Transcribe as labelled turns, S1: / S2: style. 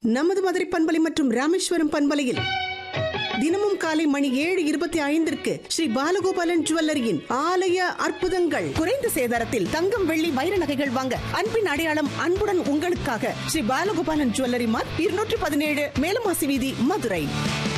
S1: நமது மதுரை பண்பலை மற்றும் ராமேஸ்வரம் பண்பலையில் தினமும் காலை மணி 7:25 ஸ்ரீ பாலகோபாலன் ஜுவல்லரியின் ஆலய அற்புதங்கள். குறைந்த சேதாரத்தில் தங்கம், வெள்ளி, வைர நகைகள் வாங்க அன்பின் அடையாளம் அன்புடன் உங்களுக்காக ஸ்ரீ பாலகோபாலன் ஜுவல்லரி மார்க் 217 மேலமாசி வீதி, மதுரை.